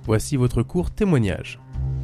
Voici votre court témoignage.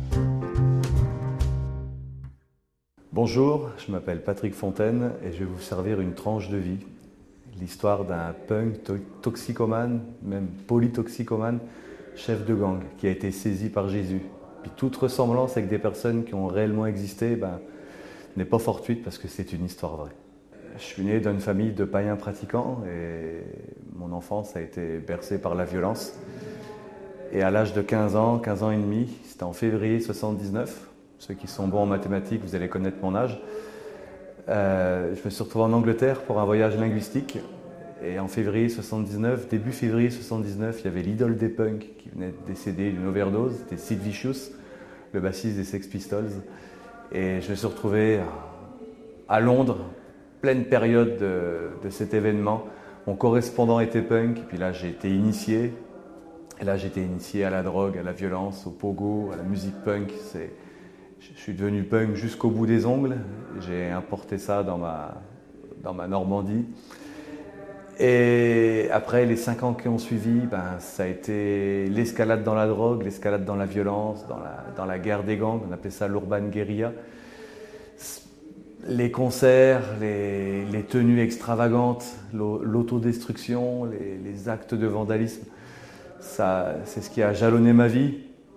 Bonjour, je m'appelle Patrick Fontaine et je vais vous servir une tranche de vie. L'histoire d'un punk toxicomane, même polytoxicomane, chef de gang, qui a été saisi par Jésus. Puis toute ressemblance avec des personnes qui ont réellement existé n'est pas fortuite parce que c'est une histoire vraie. Je suis né d'une famille de païens pratiquants et mon enfance a été bercée par la violence. Et à l'âge de 15 ans et demi, c'était en février 79, ceux qui sont bons en mathématiques, vous allez connaître mon âge, je me suis retrouvé en Angleterre pour un voyage linguistique. Et en février 79, début février 79, il y avait l'idole des punks qui venait de décéder d'une overdose, c'était Sid Vicious, le bassiste des Sex Pistols. Et je me suis retrouvé à Londres, pleine période de cet événement. Mon correspondant était punk, et puis là j'ai été initié. Et là j'ai été initié à la drogue, à la violence, au pogo, à la musique punk. Je suis devenu punk jusqu'au bout des ongles. J'ai importé ça dans ma Normandie. Et après les 5 ans qui ont suivi, ça a été l'escalade dans la drogue, l'escalade dans la violence, dans la guerre des gangs, on appelait ça l'urban guérilla. Les concerts, les tenues extravagantes, l'autodestruction, les actes de vandalisme, c'est ce qui a jalonné ma vie.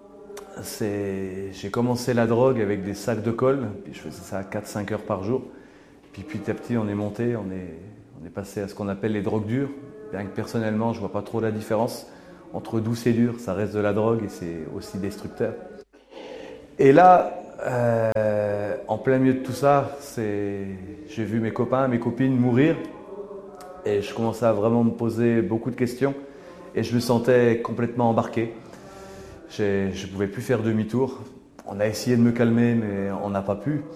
J'ai commencé la drogue avec des sacs de colle, puis je faisais ça 4-5 heures par jour. Puis petit à petit on est monté, on est passé à ce qu'on appelle les drogues dures. Bien que personnellement je ne vois pas trop la différence entre douce et dur, ça reste de la drogue et c'est aussi destructeur. Et là, en plein milieu de tout ça, j'ai vu mes copains, mes copines mourir et je commençais à vraiment me poser beaucoup de questions et je me sentais complètement embarqué. Je ne pouvais plus faire demi-tour. On a essayé de me calmer mais on n'a pas pu.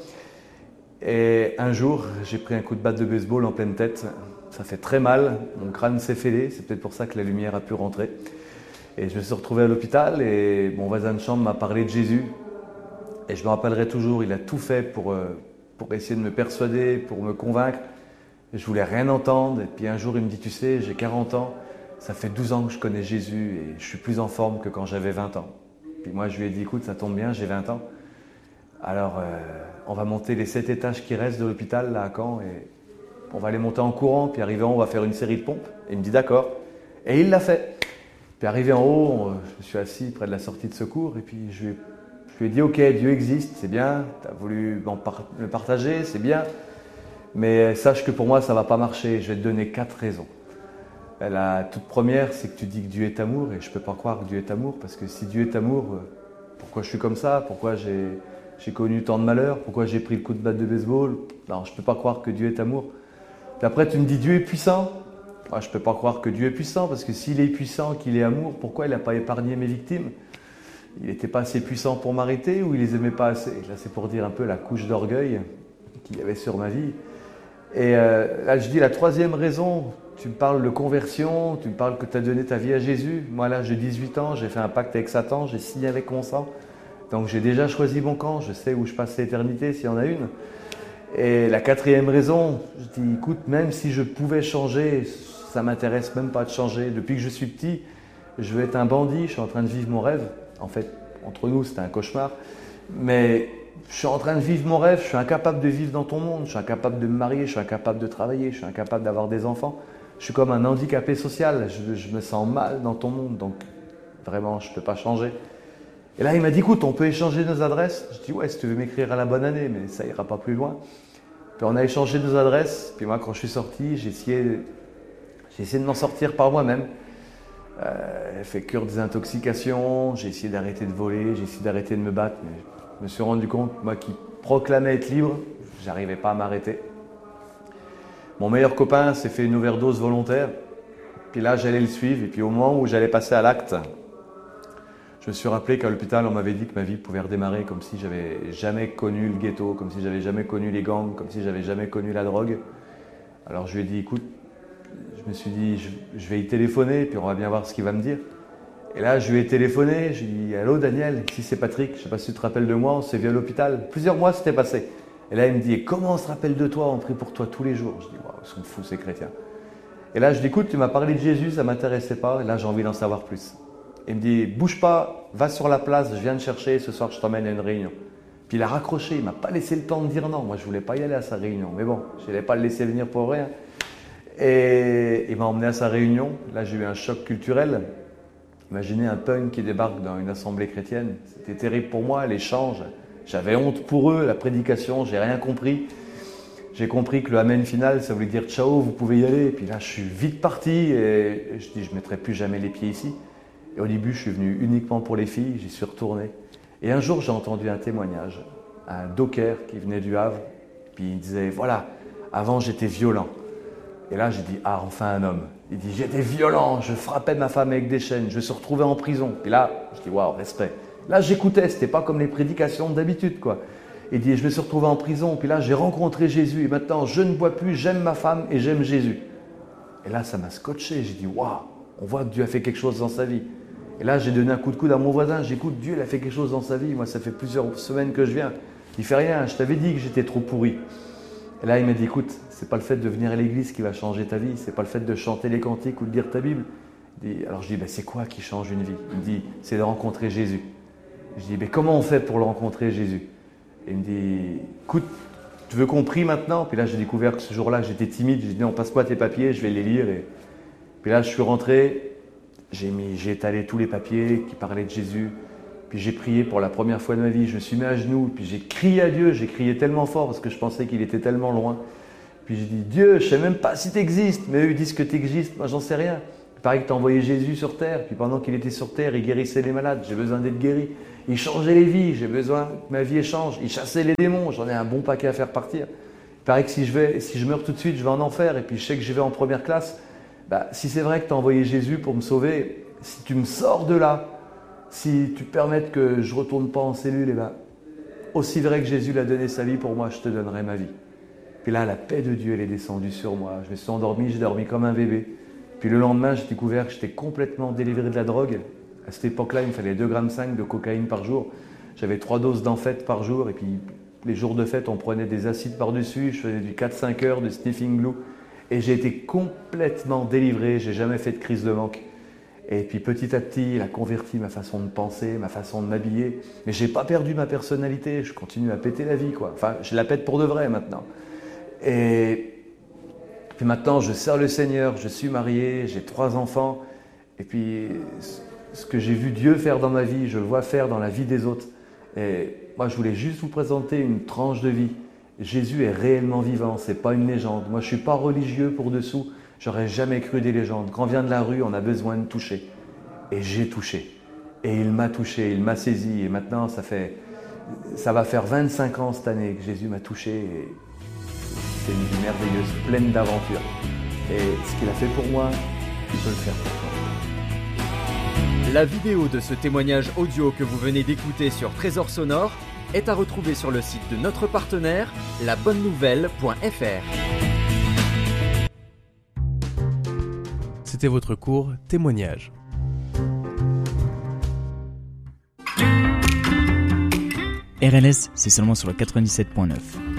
Et un jour, j'ai pris un coup de batte de baseball en pleine tête. Ça fait très mal, mon crâne s'est fêlé, c'est peut-être pour ça que la lumière a pu rentrer. Et je me suis retrouvé à l'hôpital et mon voisin de chambre m'a parlé de Jésus. Et je me rappellerai toujours, il a tout fait pour essayer de me persuader, pour me convaincre. Et je voulais rien entendre. Et puis un jour, il me dit, tu sais, j'ai 40 ans, ça fait 12 ans que je connais Jésus et je suis plus en forme que quand j'avais 20 ans. Puis moi, je lui ai dit, écoute, ça tombe bien, j'ai 20 ans. Alors, on va monter les 7 étages qui restent de l'hôpital là à Caen et on va les monter en courant. Puis arrivé en haut, on va faire une série de pompes. Et il me dit, d'accord. Et il l'a fait. Puis arrivé en haut, je me suis assis près de la sortie de secours et puis je lui ai dit, ok, Dieu existe, c'est bien, tu as voulu me partager, c'est bien, mais sache que pour moi, ça ne va pas marcher. Je vais te donner 4 raisons. La toute première, c'est que tu dis que Dieu est amour et je ne peux pas croire que Dieu est amour parce que si Dieu est amour, pourquoi je suis comme ça? Pourquoi j'ai connu tant de malheurs? Pourquoi j'ai pris le coup de batte de baseball? Non, je ne peux pas croire que Dieu est amour. Puis après, tu me dis Dieu est puissant. Moi, je ne peux pas croire que Dieu est puissant parce que s'il est puissant, qu'il est amour, pourquoi il n'a pas épargné mes victimes? Il n'était pas assez puissant pour m'arrêter ou il les aimait pas assez? Là, c'est pour dire un peu la couche d'orgueil qu'il y avait sur ma vie. Et là, je dis la troisième raison, tu me parles de conversion, tu me parles que tu as donné ta vie à Jésus. Moi, là, j'ai 18 ans, j'ai fait un pacte avec Satan, j'ai signé avec mon sang. Donc, j'ai déjà choisi mon camp, je sais où je passe l'éternité s'il y en a une. Et la quatrième raison, je dis, écoute, même si je pouvais changer, ça ne m'intéresse même pas de changer. Depuis que je suis petit, je veux être un bandit, je suis en train de vivre mon rêve. En fait, entre nous, c'était un cauchemar. Mais je suis en train de vivre mon rêve, je suis incapable de vivre dans ton monde, je suis incapable de me marier, je suis incapable de travailler, je suis incapable d'avoir des enfants. Je suis comme un handicapé social, je me sens mal dans ton monde, donc vraiment, je ne peux pas changer. Et là, il m'a dit, écoute, on peut échanger nos adresses. Je dis, ouais, si tu veux m'écrire à la bonne année, mais ça ira pas plus loin. Puis on a échangé nos adresses, puis moi, quand je suis sorti, j'ai essayé de m'en sortir par moi-même. J'ai fait cure des intoxications, j'ai essayé d'arrêter de voler, j'ai essayé d'arrêter de me battre, mais je me suis rendu compte, moi qui proclamais être libre, j'arrivais pas à m'arrêter. Mon meilleur copain s'est fait une overdose volontaire, puis là j'allais le suivre, et puis au moment où j'allais passer à l'acte, je me suis rappelé qu'à l'hôpital on m'avait dit que ma vie pouvait redémarrer comme si j'avais jamais connu le ghetto, comme si j'avais jamais connu les gangs, comme si j'avais jamais connu la drogue. Alors je lui ai dit, écoute, je me suis dit, je vais y téléphoner, puis on va bien voir ce qu'il va me dire. Et là, je lui ai téléphoné, je lui ai dit, allô Daniel, ici c'est Patrick, je ne sais pas si tu te rappelles de moi, on s'est vu à l'hôpital. Plusieurs mois s'étaient passés. Et là, il me dit, et comment on se rappelle de toi, on prie pour toi tous les jours. Je dis, waouh, ils sont fous ces chrétiens. Et là, je dis, écoute, tu m'as parlé de Jésus, ça ne m'intéressait pas, et là, j'ai envie d'en savoir plus. Il me dit, bouge pas, va sur la place, je viens te chercher, ce soir je t'emmène à une réunion. Puis il a raccroché, il m'a pas laissé le temps de dire non. Moi je voulais pas y aller à sa réunion, mais bon, je n'allais pas le laisser venir pour rien. Et il m'a emmené à sa réunion. Là j'ai eu un choc culturel. Imaginez un punk qui débarque dans une assemblée chrétienne. C'était terrible pour moi, l'échange. J'avais honte pour eux, la prédication, j'ai rien compris. J'ai compris que le amen final, ça voulait dire ciao, vous pouvez y aller. Et puis là, je suis vite parti et je dis, je ne mettrai plus jamais les pieds ici. Et au début, je suis venu uniquement pour les filles, j'y suis retourné. Et un jour, j'ai entendu un témoignage, un docker qui venait du Havre. Puis il disait, voilà, avant j'étais violent. Et là, j'ai dit, ah, enfin un homme. Il dit, j'étais violent, je frappais ma femme avec des chaînes, je me suis retrouvé en prison. Puis là, je dis, waouh, respect. Là, j'écoutais, c'était pas comme les prédications d'habitude, quoi. Il dit, je me suis retrouvé en prison, puis là, j'ai rencontré Jésus, et maintenant, je ne bois plus, j'aime ma femme et j'aime Jésus. Et là, ça m'a scotché. J'ai dit, waouh, on voit que Dieu a fait quelque chose dans sa vie. Et là, j'ai donné un coup de coude à mon voisin. J'écoute, Dieu, il a fait quelque chose dans sa vie. Moi, ça fait plusieurs semaines que je viens. Il fait rien, je t'avais dit que j'étais trop pourri. Et là, il m'a dit, écoute, c'est pas le fait de venir à l'église qui va changer ta vie, c'est pas le fait de chanter les cantiques ou de lire ta Bible. Alors je dis, c'est quoi qui change une vie? Il me dit, c'est de rencontrer Jésus. Je dis, comment on fait pour le rencontrer, Jésus? Et il me dit, écoute, tu veux qu'on prie maintenant? Puis là, j'ai découvert que ce jour-là, j'étais timide. J'ai dit, non, passe-moi tes papiers, je vais les lire. Et puis là, je suis rentré, j'ai étalé tous les papiers qui parlaient de Jésus. Puis j'ai prié pour la première fois de ma vie, je me suis mis à genoux, puis j'ai crié à Dieu, j'ai crié tellement fort parce que je pensais qu'il était tellement loin. Puis j'ai dit, Dieu, je ne sais même pas si tu existes, mais eux ils disent que tu existes, moi j'en sais rien. Il paraît que tu as envoyé Jésus sur terre, puis pendant qu'il était sur terre, il guérissait les malades, j'ai besoin d'être guéri. Il changeait les vies, j'ai besoin que ma vie change. Il chassait les démons, j'en ai un bon paquet à faire partir. Il paraît que si je meurs tout de suite, je vais en enfer, et puis je sais que je vais en première classe. Si c'est vrai que tu as envoyé Jésus pour me sauver, si tu me sors de là, si tu permettes que je ne retourne pas en cellule, aussi vrai que Jésus l'a donné sa vie pour moi, je te donnerai ma vie. Puis là, la paix de Dieu, elle est descendue sur moi. Je me suis endormi, j'ai dormi comme un bébé. Puis le lendemain, j'ai découvert que j'étais complètement délivré de la drogue. À cette époque-là, il me fallait 2,5 g de cocaïne par jour. J'avais 3 doses d'amphète par jour. Et puis les jours de fête, on prenait des acides par-dessus. Je faisais du 4-5 heures de sniffing glue. Et j'ai été complètement délivré. Je n'ai jamais fait de crise de manque. Et puis petit à petit, il a converti ma façon de penser, ma façon de m'habiller. Mais je n'ai pas perdu ma personnalité, je continue à péter la vie, quoi. Enfin, je la pète pour de vrai maintenant. Et puis maintenant, je sers le Seigneur, je suis marié, j'ai 3 enfants. Et puis, ce que j'ai vu Dieu faire dans ma vie, je le vois faire dans la vie des autres. Et moi, je voulais juste vous présenter une tranche de vie. Jésus est réellement vivant, ce n'est pas une légende. Moi, je ne suis pas religieux pour dessous. J'aurais jamais cru des légendes. Quand on vient de la rue, on a besoin de toucher. Et j'ai touché. Et il m'a touché, il m'a saisi. Et maintenant, ça va faire 25 ans cette année que Jésus m'a touché. Et c'est une vie merveilleuse, pleine d'aventures. Et ce qu'il a fait pour moi, il peut le faire pour toi. La vidéo de ce témoignage audio que vous venez d'écouter sur Trésor Sonore est à retrouver sur le site de notre partenaire, labonnenouvelle.fr. C'était votre cours témoignage. RLS, c'est seulement sur le 97.9.